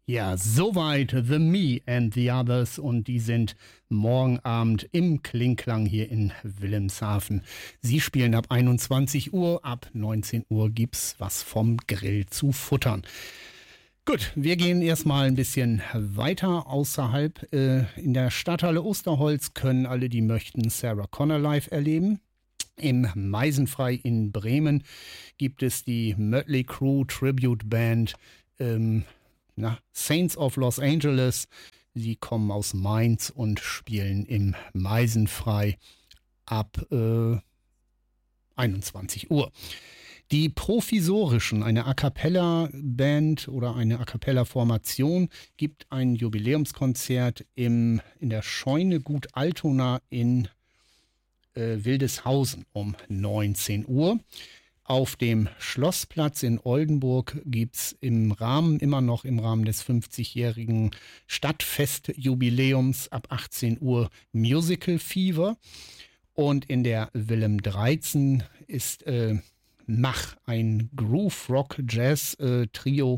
Ja, soweit The Me and the Others und die sind morgen Abend im Klingklang hier in Wilhelmshaven. Sie spielen ab 21 Uhr, ab 19 Uhr gibt's was vom Grill zu futtern. Gut, wir gehen erstmal ein bisschen weiter außerhalb. In der Stadthalle Osterholz können alle, die möchten, Sarah Connor live erleben. Im Meisenfrei in Bremen gibt es die Mötley Crüe Tribute Band Saints of Los Angeles. Sie kommen aus Mainz und spielen im Meisenfrei ab 21 Uhr. Die Provisorischen, eine A-Cappella-Band oder eine A-Cappella-Formation, gibt ein Jubiläumskonzert in der Scheune Gut Altona in Wildeshausen um 19 Uhr. Auf dem Schlossplatz in Oldenburg gibt es immer noch im Rahmen des 50-jährigen Stadtfestjubiläums ab 18 Uhr Musical Fever. Und in der Wilhelm 13 ist Mach, ein Groove-Rock-Jazz-Trio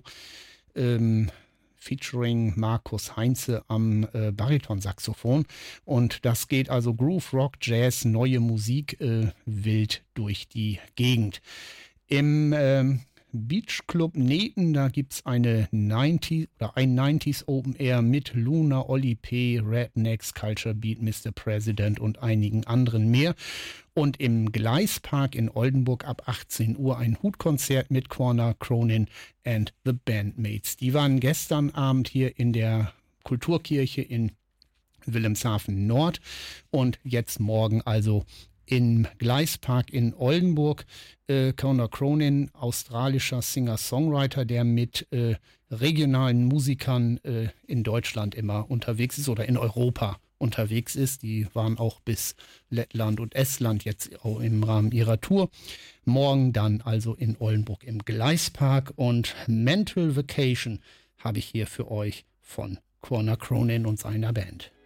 featuring Markus Heinze am Baritonsaxophon. Und das geht also Groove, Rock, Jazz, neue Musik wild durch die Gegend. Im Beach Club Neten, da gibt es ein 90s Open Air mit Luna, Oli P., Rednecks, Culture Beat, Mr. President und einigen anderen mehr. Und im Gleispark in Oldenburg ab 18 Uhr ein Hutkonzert mit Corner Cronin and the Bandmates. Die waren gestern Abend hier in der Kulturkirche in Wilhelmshaven Nord und jetzt morgen also im Gleispark in Oldenburg. Corner Cronin, australischer Singer-Songwriter, der mit regionalen Musikern in Deutschland immer unterwegs ist oder in Europa unterwegs ist. Die waren auch bis Lettland und Estland jetzt auch im Rahmen ihrer Tour. Morgen dann also in Oldenburg im Gleispark. Und Mental Vacation habe ich hier für euch von Corner Cronin und seiner Band.